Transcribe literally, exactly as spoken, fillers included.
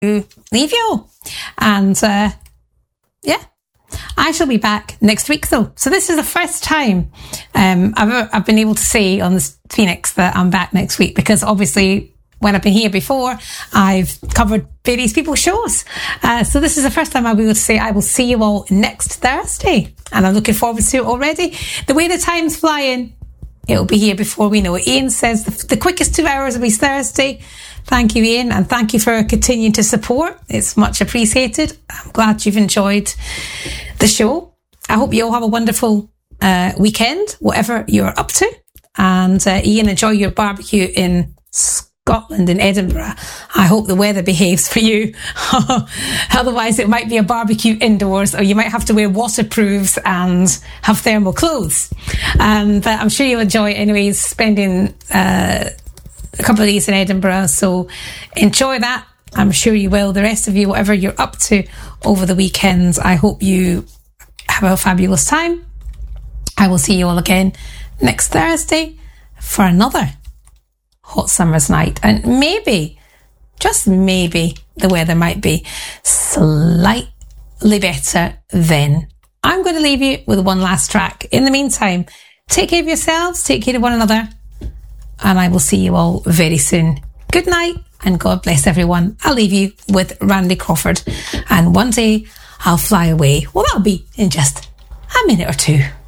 leave you all. And uh, yeah, I shall be back next week though. So this is the first time um, I've, I've been able to say on this Phoenix that I'm back next week, because obviously when I've been here before, I've covered various people's shows. Uh, so this is the first time I'll be able to say I will see you all next Thursday. And I'm looking forward to it already. The way the time's flying, it'll be here before we know it. Ian says the, the quickest two hours will be Thursday. Thank you, Ian. And thank you for continuing to support. It's much appreciated. I'm glad you've enjoyed the show. I hope you all have a wonderful uh, weekend, whatever you're up to. And uh, Ian, enjoy your barbecue in Scotland, in Edinburgh. I hope the weather behaves for you. Otherwise, it might be a barbecue indoors, or you might have to wear waterproofs and have thermal clothes. Um, but I'm sure you'll enjoy it anyways, spending uh, a couple of days in Edinburgh. So enjoy that. I'm sure you will. The rest of you, whatever you're up to over the weekends, I hope you have a fabulous time. I will see you all again next Thursday for another hot summer's night. And maybe, just maybe, the weather might be slightly better then. I'm going to leave you with one last track. In the meantime, take care of yourselves, take care of one another, and I will see you all very soon. Good night, and God bless everyone. I'll leave you with Randy Crawford, and one day I'll fly away. Well, that'll be in just a minute or two.